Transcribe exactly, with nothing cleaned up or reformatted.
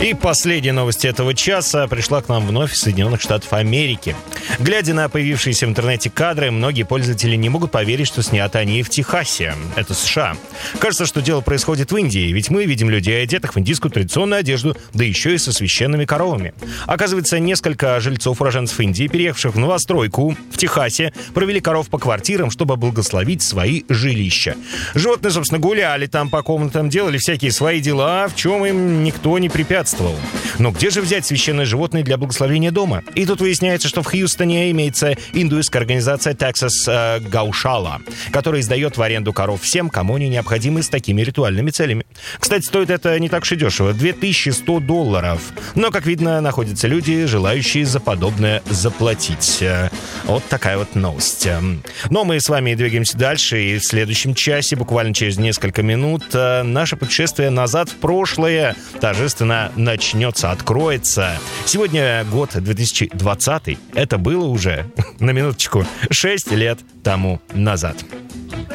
И последняя новость этого часа пришла к нам вновь из Соединенных Штатов Америки. Глядя на появившиеся в интернете кадры, многие пользователи не могут поверить, что сняты они в Техасе. Это США. Кажется, что дело происходит в Индии, ведь мы видим людей, одетых в индийскую традиционную одежду, да еще и со священными коровами. Оказывается, несколько жильцов-уроженцев Индии, переехавших в новостройку в Техасе, провели коров по квартирам, чтобы благословить свои жилища. Животные, собственно, гуляли там по комнатам, делали всякие свои дела, в чем им никто не препятствовал. Но где же взять священное животное для благословения дома? И тут выясняется, что в Хьюстоне имеется индуистская организация Texas э, Gaushala, которая издает в аренду коров всем, кому они необходимы с такими ритуальными целями. Кстати, стоит это не так уж и дешево — две тысячи сто долларов. Но, как видно, находятся люди, желающие за подобное заплатить. Вот такая вот новость. Но мы с вами двигаемся дальше, и в следующем часе, буквально через несколько минут, наше путешествие назад в прошлое торжественно начнется, откроется. Сегодня год две тысячи двадцатый. Это было уже, на минуточку, шесть лет тому назад.